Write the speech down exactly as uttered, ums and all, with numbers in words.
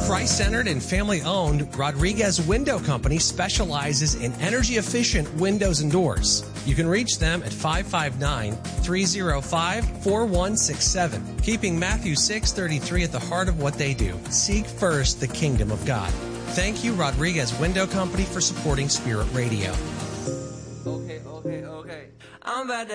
Christ-centered and family-owned, Rodriguez Window Company specializes in energy-efficient windows and doors. You can reach them at five five nine, three oh five, four one six seven, keeping Matthew six thirty-three at the heart of what they do. Seek first the kingdom of God. Thank you, Rodriguez Window Company, for supporting Spirit Radio. Okay, okay, okay. I'm about to